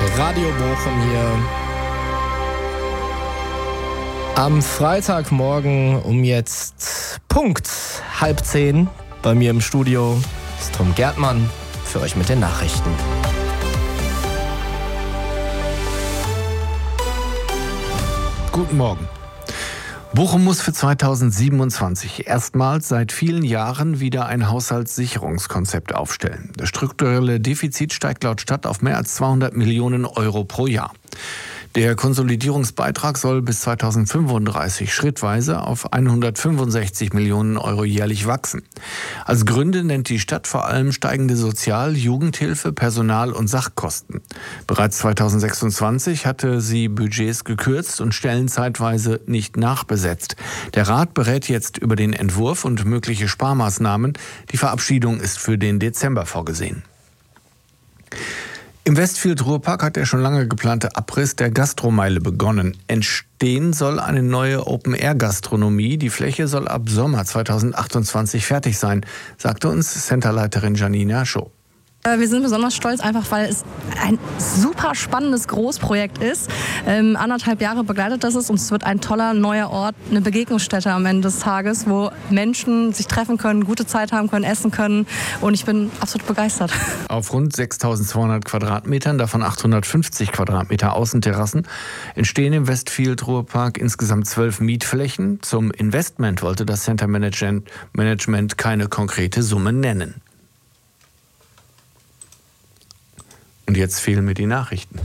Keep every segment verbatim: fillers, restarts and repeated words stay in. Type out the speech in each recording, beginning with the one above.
Radio Bochum hier. Am Freitagmorgen um jetzt Punkt halb zehn bei mir im Studio ist Tom Gärtmann für euch mit den Nachrichten. Guten Morgen. Bochum muss für zweitausendsiebenundzwanzig erstmals seit vielen Jahren wieder ein Haushaltssicherungskonzept aufstellen. Das strukturelle Defizit steigt laut Stadt auf mehr als zweihundert Millionen Euro pro Jahr. Der Konsolidierungsbeitrag soll bis zweitausendfünfunddreißig schrittweise auf hundertfünfundsechzig Millionen Euro jährlich wachsen. Als Gründe nennt die Stadt vor allem steigende Sozial-, Jugendhilfe-, Personal- und Sachkosten. Bereits zweitausendsechsundzwanzig hatte sie Budgets gekürzt und Stellen zeitweise nicht nachbesetzt. Der Rat berät jetzt über den Entwurf und mögliche Sparmaßnahmen. Die Verabschiedung ist für den Dezember vorgesehen. Im Westfield Ruhrpark hat der schon lange geplante Abriss der Gastromeile begonnen. Entstehen soll eine neue Open-Air-Gastronomie. Die Fläche soll ab Sommer zweitausendachtundzwanzig fertig sein, sagte uns Centerleiterin Janina Scho. Wir sind besonders stolz, einfach weil es ein super spannendes Großprojekt ist. Ähm, anderthalb Jahre begleitet das es und es wird ein toller neuer Ort, eine Begegnungsstätte am Ende des Tages, wo Menschen sich treffen können, gute Zeit haben können, essen können und ich bin absolut begeistert. Auf rund sechstausendzweihundert Quadratmetern, davon achthundertfünfzig Quadratmeter Außenterrassen, entstehen im Westfield Ruhrpark insgesamt zwölf Mietflächen. Zum Investment wollte das Center Management, Management keine konkrete Summe nennen. Und jetzt fehlen mir die Nachrichten.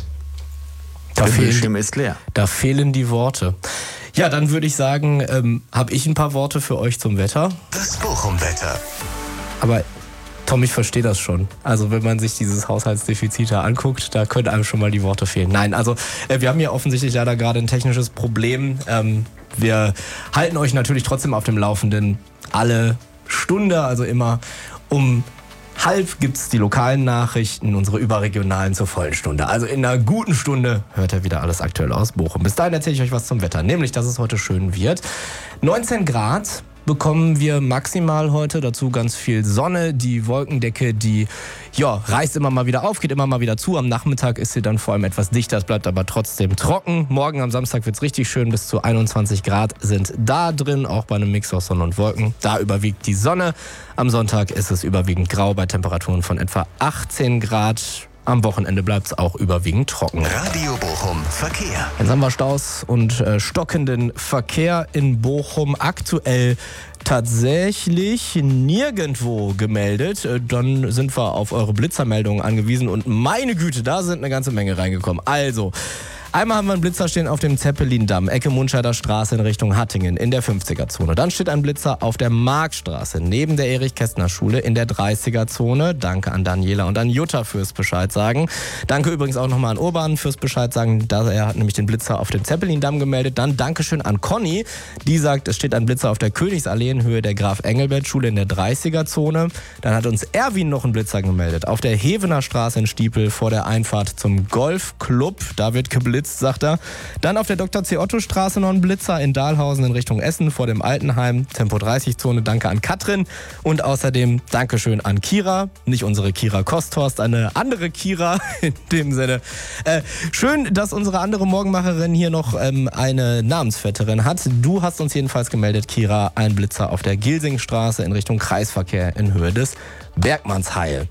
Da Der fehlen, Bildschirm ist leer. Da fehlen die Worte. Ja, dann würde ich sagen, ähm, habe ich ein paar Worte für euch zum Wetter. Das Bochum-Wetter. Aber Tom, ich verstehe das schon. Also wenn man sich dieses Haushaltsdefizit da anguckt, da können einem schon mal die Worte fehlen. Nein, also äh, wir haben hier offensichtlich leider gerade ein technisches Problem. Ähm, wir halten euch natürlich trotzdem auf dem Laufenden. Alle Stunde, also immer um halb gibt es die lokalen Nachrichten, unsere überregionalen zur vollen Stunde. Also in einer guten Stunde hört ihr wieder alles aktuell aus Bochum. Bis dahin erzähle ich euch was zum Wetter, nämlich, dass es heute schön wird. neunzehn Grad bekommen wir maximal heute, dazu ganz viel Sonne. Die Wolkendecke, die ja, reißt immer mal wieder auf, geht immer mal wieder zu. Am Nachmittag ist sie dann vor allem etwas dichter, es bleibt aber trotzdem trocken. Morgen am Samstag wird es richtig schön, bis zu einundzwanzig Grad sind da drin, auch bei einem Mix aus Sonne und Wolken. Da überwiegt die Sonne. Am Sonntag ist es überwiegend grau bei Temperaturen von etwa achtzehn Grad. Am Wochenende bleibt es auch überwiegend trocken. Radio Bochum Verkehr. Jetzt haben wir Staus und äh, stockenden Verkehr in Bochum. Aktuell tatsächlich nirgendwo gemeldet. Äh, dann sind wir auf eure Blitzermeldungen angewiesen und meine Güte, da sind eine ganze Menge reingekommen. Also, einmal haben wir einen Blitzer stehen auf dem Zeppelin-Damm, Ecke Mundscheider Straße in Richtung Hattingen in der fünfziger-Zone. Dann steht ein Blitzer auf der Marktstraße neben der Erich-Kästner-Schule in der dreißiger-Zone. Danke an Daniela und an Jutta fürs Bescheid sagen. Danke übrigens auch nochmal an Urban fürs Bescheid sagen. Er hat nämlich den Blitzer auf dem Zeppelin-Damm gemeldet. Dann Dankeschön an Conny, die sagt, es steht ein Blitzer auf der Königsallee in Höhe der Graf-Engelbert-Schule in der dreißiger-Zone. Dann hat uns Erwin noch einen Blitzer gemeldet auf der Hevener Straße in Stiepel vor der Einfahrt zum Golfclub. Da wird geblitzt, sagt er. Dann auf der Doktor C. Otto Straße noch ein Blitzer in Dahlhausen in Richtung Essen vor dem Altenheim, Tempo dreißig-Zone. Danke an Katrin und außerdem Dankeschön an Kira, nicht unsere Kira Kosthorst, eine andere Kira in dem Sinne. Äh, schön, dass unsere andere Morgenmacherin hier noch ähm, eine Namensvetterin hat. Du hast uns jedenfalls gemeldet, Kira, ein Blitzer auf der Gilsingstraße in Richtung Kreisverkehr in Höhe des Bergmannsheil.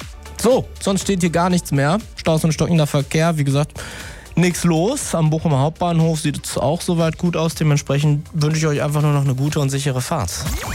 So, sonst steht hier gar nichts mehr. Staus und stockender Verkehr, wie gesagt, nichts los. Am Bochumer Hauptbahnhof sieht es auch soweit gut aus. Dementsprechend wünsche ich euch einfach nur noch eine gute und sichere Fahrt.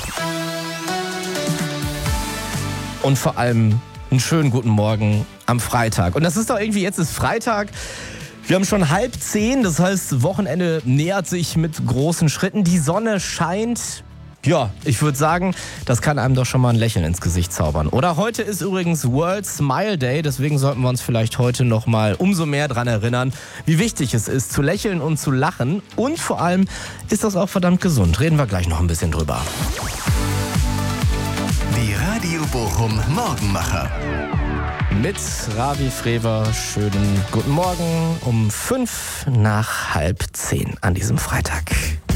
Und vor allem einen schönen guten Morgen am Freitag. Und das ist doch irgendwie, jetzt ist Freitag. Wir haben schon halb zehn, das heißt, Wochenende nähert sich mit großen Schritten. Die Sonne scheint. Ja, ich würde sagen, das kann einem doch schon mal ein Lächeln ins Gesicht zaubern. Oder heute ist übrigens World Smile Day, deswegen sollten wir uns vielleicht heute noch mal umso mehr daran erinnern, wie wichtig es ist, zu lächeln und zu lachen. Und vor allem ist das auch verdammt gesund. Reden wir gleich noch ein bisschen drüber. Die Radio Bochum Morgenmacher. Mit Ravi Frewer, schönen guten Morgen um fünf nach halb zehn an diesem Freitag.